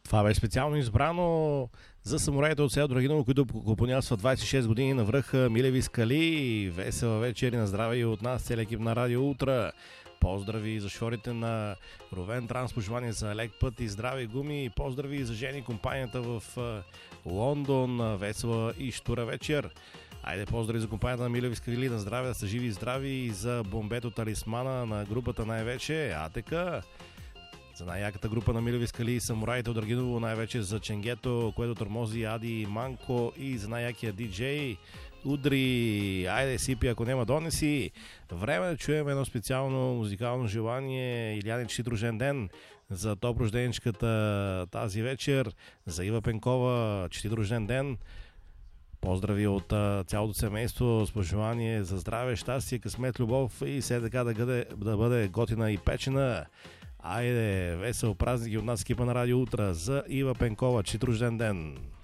Това беше специално избрано за самураите от село Драгиново, които компонират 26 години на връха Милеви скали. Весела вечер и на здраве и от нас, целия екип на Радио Утра. Поздрави за шофьорите на Ровен Транс, пожелания за лек път и здрави гуми. Поздрави за жени компанията в Лондон. Весела и штура вечер. Айде, поздрави за компанията на Милеви скали, на здраве, да са живи и здрави, и за бомбето талисмана на групата най-вече АТК. За най-яката група на Милеви скали и самураите от Драгиново, най-вече за Ченгето, което тормози Ади и Манко, и за най-якия диджей Удри. Айде, сипи, ако няма донеси. Време да чуем едно специално музикално желание. Иляни, честит рожден ден за топ рожденичката тази вечер. За Ива Пенкова, честит рожден ден. Поздрави от цялото семейство с пожелание за здраве, щастие, късмет, любов и все така да бъде готина и печена. Айде, весел празник и от нас екипа на Радио Утра за Ива Пенкова, честит рожден ден!